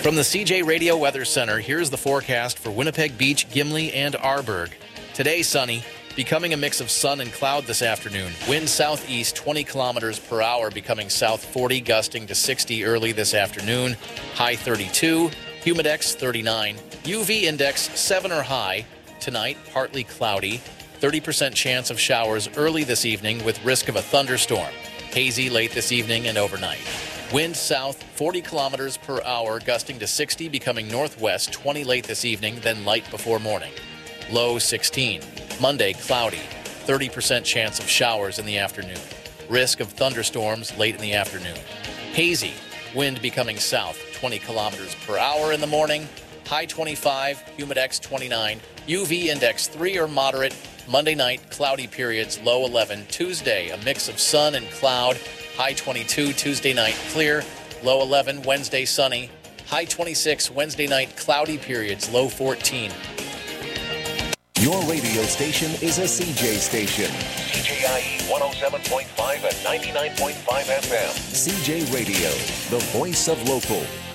From the CJ Radio Weather Center, here's the forecast for Winnipeg Beach, Gimli, and Arborg. Today, sunny, becoming a mix of sun and cloud this afternoon. Wind southeast 20 kilometers per hour, becoming south 40, gusting to 60 early this afternoon. High 32, humidex 39, UV index 7 or high. Tonight, partly cloudy, 30% chance of showers early this evening with risk of a thunderstorm. Hazy late this evening and overnight. Wind south 40 kilometers per hour, gusting to 60, becoming northwest 20 late this evening, then light before morning. Low 16. Monday, cloudy, 30% chance of showers in the afternoon. Risk of thunderstorms late in the afternoon. Hazy, wind becoming south 20 kilometers per hour in the morning. High 25, humidex 29, UV index 3 or moderate. Monday night, cloudy periods, low 11. Tuesday, a mix of sun and cloud. High 22, Tuesday night, clear. Low 11, Wednesday, sunny. High 26, Wednesday night, cloudy periods, low 14. Your radio station is a CJ station. CJIE 107.5 and 99.5 FM. CJ Radio, the voice of local.